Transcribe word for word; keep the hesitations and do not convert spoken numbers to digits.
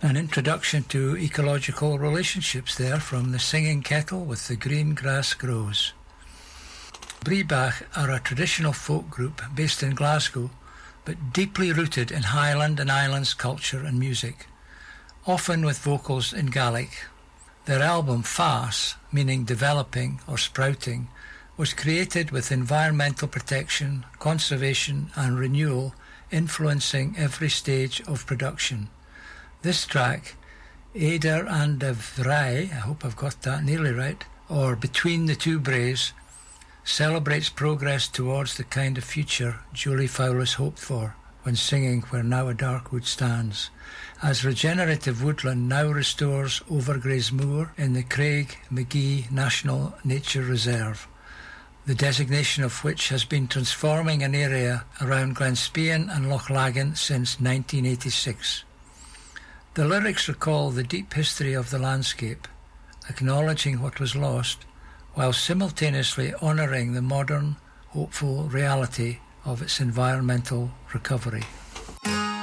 An introduction to ecological relationships there from The Singing Kettle with The Green Grass Grows. Breabach are a traditional folk group based in Glasgow, but deeply rooted in Highland and Islands culture and music, often with vocals in Gaelic. Their album Fas, meaning developing or sprouting, was created with environmental protection, conservation and renewal influencing every stage of production. This track, Eider and de Vrij, I hope I've got that nearly right, or Between the Two Braes, celebrates progress towards the kind of future Julie Fowlis hoped for when singing Where Now a Dark Wood Stands, as regenerative woodland now restores Overgrays Moor in the Craig McGee National Nature Reserve, the designation of which has been transforming an area around Glenspian and Lochlegan since nineteen eighty-six. The lyrics recall the deep history of the landscape, acknowledging what was lost, while simultaneously honouring the modern, hopeful reality of its environmental recovery.